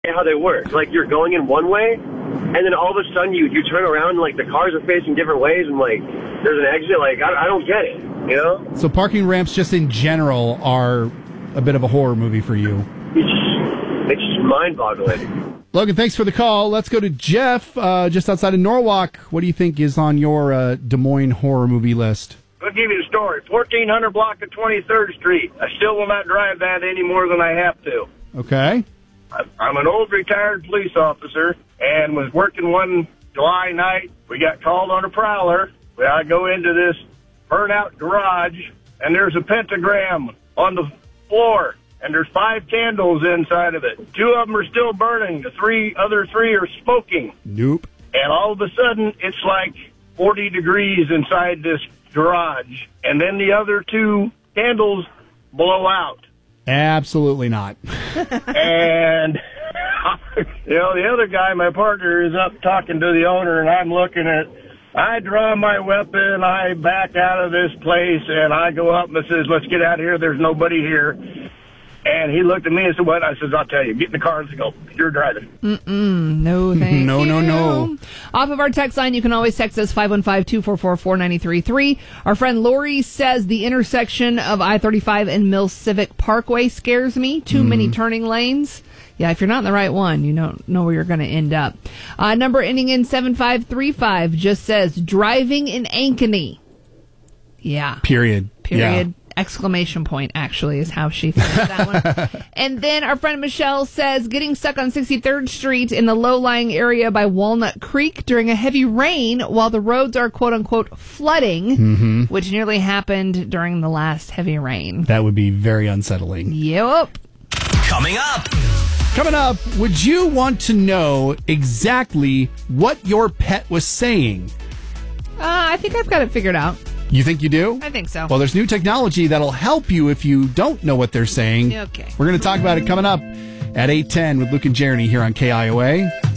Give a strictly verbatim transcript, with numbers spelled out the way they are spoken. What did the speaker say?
how they work. Like, you're going in one way, and then all of a sudden you, you turn around and, like, the cars are facing different ways, and, like, there's an exit. Like, I, I don't get it, you know? So parking ramps just in general are a bit of a horror movie for you. It's, it's just mind-boggling. Logan, thanks for the call. Let's go to Jeff, uh, just outside of Norwalk. What do you think is on your uh, Des Moines horror movie list? I'll give you the story. fourteen hundred block of twenty-third Street. I still will not drive that any more than I have to. Okay. I'm an old retired police officer and was working one July night. We got called on a prowler. I go into this burnout garage, and there's a pentagram on the floor, and there's five candles inside of it. Two of them are still burning. The three other three are smoking. Nope. And all of a sudden, it's like forty degrees inside this garage, and then the other two candles blow out. Absolutely not. And, you know, the other guy, my partner, is up talking to the owner, and I'm looking at, I draw my weapon, I back out of this place, and I go up and says, let's get out of here, there's nobody here. And he looked at me and said, what? I says, I'll tell you, get in the car and go, you're driving. Mm-mm, no thank no, you. No, no, no. Off of our text line, you can always text us five one five, two four four, four nine three three. Our friend Lori says the intersection of I thirty-five and Mill Civic Parkway scares me. Too mm-hmm. many turning lanes. Yeah, if you're not in the right one, you don't know where you're going to end up. Uh, number ending in seven five three five just says driving in Ankeny. Yeah. Period. Period. Yeah. Exclamation point, actually, is how she finished that one. And then our friend Michelle says, getting stuck on sixty-third Street in the low-lying area by Walnut Creek during a heavy rain while the roads are, quote-unquote, flooding, mm-hmm. which nearly happened during the last heavy rain. That would be very unsettling. Yep. Coming up. Coming up, would you want to know exactly what your pet was saying? Uh, I think I've got it figured out. You think you do? I think so. Well, there's new technology that'll help you if you don't know what they're saying. Okay. We're going to talk about it coming up at eight ten with Luke and Jeremy here on K I O A.